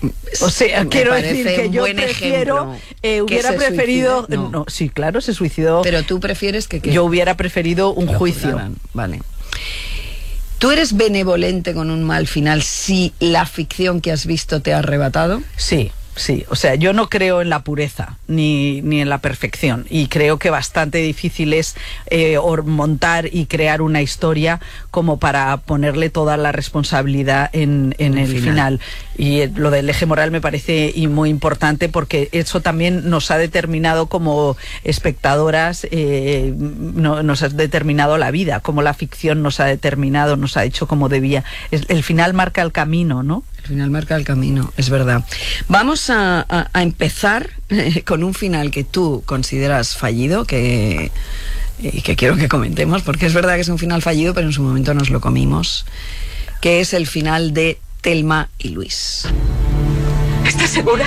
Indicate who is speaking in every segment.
Speaker 1: O sea, quiero decir que yo
Speaker 2: prefiero,
Speaker 1: hubiera preferido... No, sí, claro, se suicidó.
Speaker 2: Pero tú prefieres que...
Speaker 1: Yo hubiera preferido un juicio.
Speaker 2: Vale. ¿Tú eres benevolente con un mal final si la ficción que has visto te ha arrebatado?
Speaker 1: Sí. Sí, o sea, yo no creo en la pureza ni en la perfección, y creo que bastante difícil es montar y crear una historia como para ponerle toda la responsabilidad en el final. Y lo del eje moral me parece muy importante, porque eso también nos ha determinado como espectadoras, nos ha determinado la vida, como la ficción nos ha determinado, nos ha hecho como debía. El final marca el camino, ¿no?
Speaker 2: El final marca el camino, es verdad. Vamos a empezar con un final que tú consideras fallido, que quiero que comentemos, porque es verdad que es un final fallido, pero en su momento nos lo comimos, que es el final de Thelma y Luis.
Speaker 3: ¿Estás segura?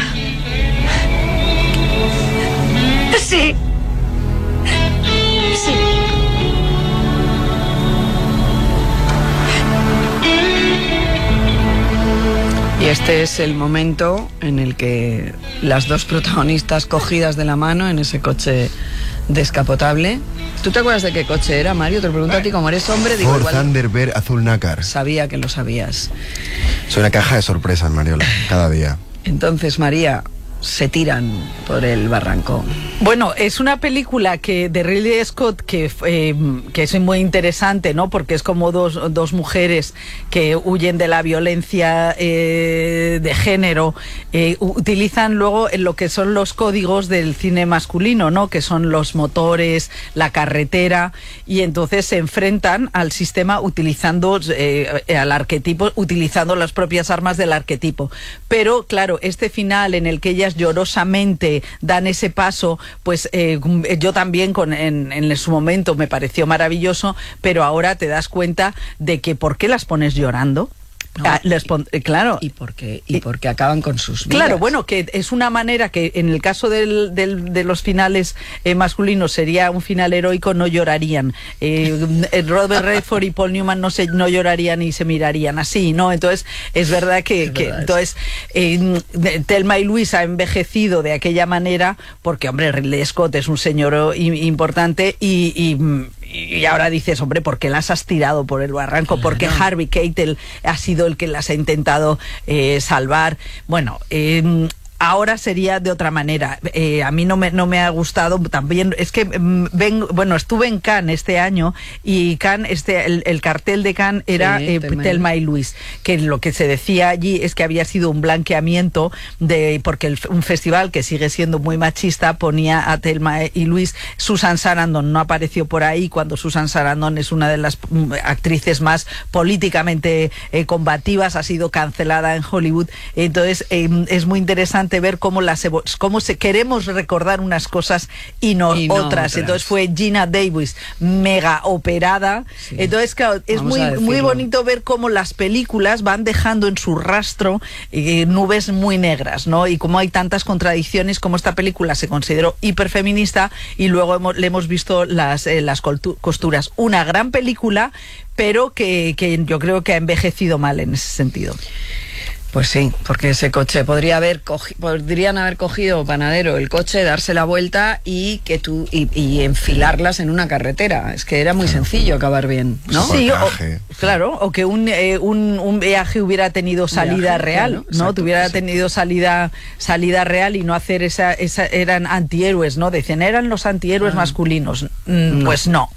Speaker 3: Sí. Sí.
Speaker 2: Y este es el momento en el que las dos protagonistas, cogidas de la mano en ese coche descapotable. ¿Tú te acuerdas de qué coche era, Mario? Te lo pregunto a ti, como eres hombre.
Speaker 4: Ford Thunderbird azul nácar.
Speaker 2: Sabía que lo sabías.
Speaker 4: Soy una caja de sorpresas, Mariola, cada día.
Speaker 2: Entonces, María, se tiran por el barranco.
Speaker 1: Bueno, es una película de Ridley Scott que es muy interesante, ¿no? Porque es como dos mujeres que huyen de la violencia de género, utilizan luego en lo que son los códigos del cine masculino, ¿no? Que son los motores, la carretera, y entonces se enfrentan al sistema utilizando al arquetipo, utilizando las propias armas del arquetipo. Pero claro, este final en el que ellas llorosamente dan ese paso, pues yo también en su momento me pareció maravilloso, pero ahora te das cuenta de que ¿por qué las pones llorando?
Speaker 2: No,
Speaker 1: claro.
Speaker 2: ¿Y por qué? ¿Y porque acaban con sus vidas?
Speaker 1: Claro, bueno, que es una manera que en el caso de los finales masculinos sería un final heroico, no llorarían. Robert Redford y Paul Newman no llorarían y se mirarían así, ¿no? Entonces, es verdad que entonces Thelma y Luis ha envejecido de aquella manera porque, hombre, Ridley Scott es un señor importante y ahora dices, hombre, ¿por qué las has tirado por el barranco? ¿Por qué Harvey Keitel ha sido el que las ha intentado salvar? Bueno, ahora sería de otra manera. A mí no me ha gustado también. Es que estuve en Cannes este año, y Cannes, el cartel de Cannes era Thelma y Luis, que lo que se decía allí es que había sido un blanqueamiento porque un festival que sigue siendo muy machista ponía a Thelma y Luis. Susan Sarandon no apareció por ahí, cuando Susan Sarandon es una de las actrices más políticamente combativas, ha sido cancelada en Hollywood. Entonces es muy interesante ver cómo queremos recordar unas cosas y no otras. Entonces fue Gina Davis mega operada. Sí. Entonces, claro, es muy bonito ver cómo las películas van dejando en su rastro nubes muy negras, ¿no? Y cómo hay tantas contradicciones, como esta película se consideró hiperfeminista y luego le hemos visto las costuras. Una gran película, pero que yo creo que ha envejecido mal en ese sentido.
Speaker 2: Pues sí, porque ese coche podrían haber cogido, Panadero, el coche, darse la vuelta y enfilarlas en una carretera. Es que era muy sencillo acabar bien, ¿no?
Speaker 1: Sí, o que un viaje hubiera tenido salida real, claro, ¿no? Exacto, tuviera tenido salida real, y no hacer eran antihéroes, ¿no? Decían, eran los antihéroes masculinos. Pues no.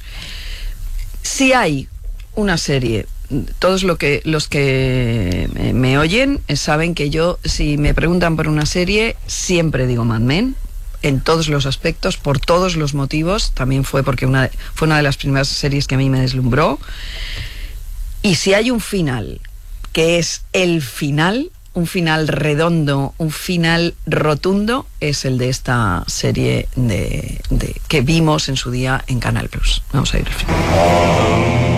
Speaker 2: Si hay una serie, todos los que me oyen saben que yo, si me preguntan por una serie, siempre digo Mad Men, en todos los aspectos, por todos los motivos. También fue porque fue una de las primeras series que a mí me deslumbró. Y si hay un final que es el final, un final redondo, un final rotundo, es el de esta serie que vimos en su día en Canal Plus. Vamos a ir al final.